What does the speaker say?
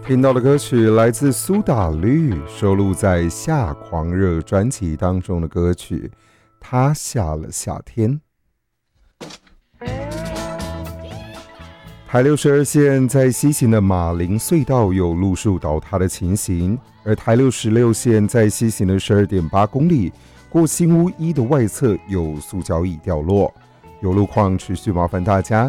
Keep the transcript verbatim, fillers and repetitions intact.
听到的歌曲来自苏打绿，收录在《夏狂热》专辑当中的歌曲《他下了夏天》。台六十二线在西行的马林隧道有路树倒塌的情形，而台六十六线在西行的 十二点八公里，过新屋一的外侧有塑胶椅掉落。有路况持续麻烦大家